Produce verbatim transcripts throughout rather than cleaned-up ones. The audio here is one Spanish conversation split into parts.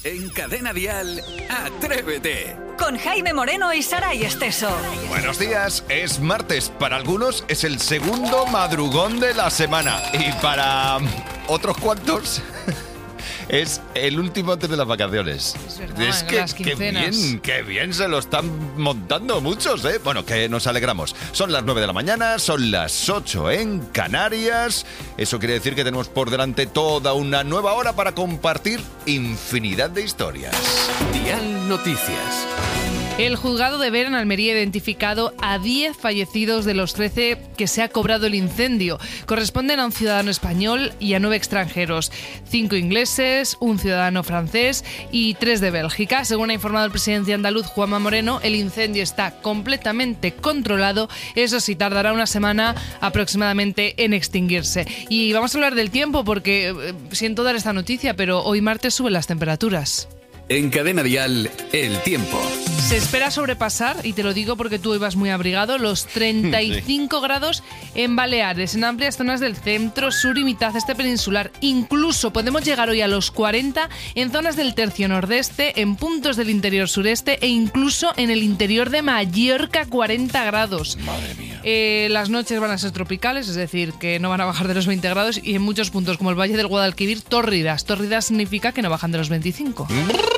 En Cadena Dial, Atrévete. Con Jaime Moreno y Saray Esteso. Buenos días, es martes. Para algunos es el segundo madrugón de la semana. Y para otros cuantos es el último antes de las vacaciones. Es verdad, es en que las qué quincenas. bien, qué bien se lo están montando muchos, ¿eh? Bueno, que nos alegramos. Son las nueve de la mañana, son las ocho en Canarias. Eso quiere decir que tenemos por delante toda una nueva hora para compartir infinidad de historias. Dial Noticias. El juzgado de Vera en Almería ha identificado a diez fallecidos de los trece que se ha cobrado el incendio. Corresponden a un ciudadano español y a nueve extranjeros. Cinco ingleses, un ciudadano francés y tres de Bélgica. Según ha informado el presidente andaluz Juanma Moreno, el incendio está completamente controlado. Eso sí, tardará una semana aproximadamente en extinguirse. Y vamos a hablar del tiempo porque eh, siento dar esta noticia, pero hoy martes suben las temperaturas. En Cadena Dial, el tiempo. Se espera sobrepasar, y te lo digo porque tú ibas muy abrigado, los treinta y cinco grados en Baleares, en amplias zonas del centro, sur y mitad este peninsular. Incluso podemos llegar hoy a los cuarenta en zonas del tercio nordeste, en puntos del interior sureste e incluso en el interior de Mallorca, cuarenta grados. Madre mía. Eh, las noches van a ser tropicales, es decir, que no van a bajar de los veinte grados y en muchos puntos, como el Valle del Guadalquivir, tórridas. Tórridas significa que no bajan de los veinticinco.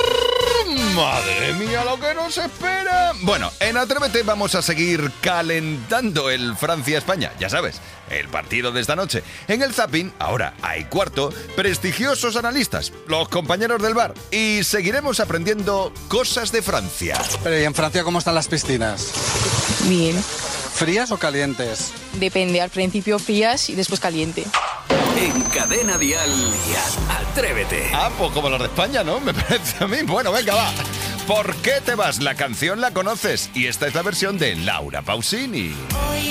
Madre mía, lo que nos espera. Bueno, en Atrévete vamos a seguir calentando el Francia-España. Ya sabes, el partido de esta noche. En el zapping, ahora hay cuarto, prestigiosos analistas, los compañeros del bar. Y seguiremos aprendiendo cosas de Francia. Pero ¿y en Francia cómo están las piscinas? Bien, ¿Frías o calientes? depende, al principio frías y después caliente. En Cadena Dial, Atrévete. Ah, pues como los de España, ¿no? Me parece a mí. Bueno, venga, va. ¿Por qué te vas? La canción la conoces y esta es la versión de Laura Pausini.